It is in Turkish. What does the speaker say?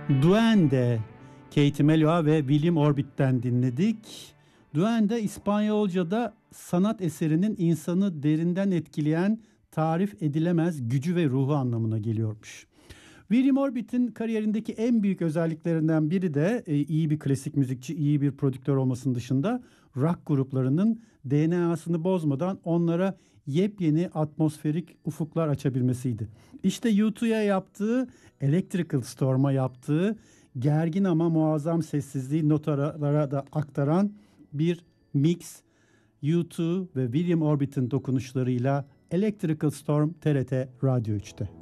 Duende, Katie Melua ve William Orbit'ten dinledik. Duende İspanyolca'da sanat eserinin insanı derinden etkileyen, tarif edilemez gücü ve ruhu anlamına geliyormuş. William Orbit'in kariyerindeki en büyük özelliklerinden biri de iyi bir klasik müzikçi, iyi bir prodüktör olmasının dışında rock gruplarının DNA'sını bozmadan onlara yepyeni atmosferik ufuklar açabilmesiydi. İşte U2'ya yaptığı, Electrical Storm'a yaptığı gergin ama muazzam sessizliği notalara da aktaran bir mix. U2 ve William Orbit'in dokunuşlarıyla Electrical Storm TRT Radyo 3'te.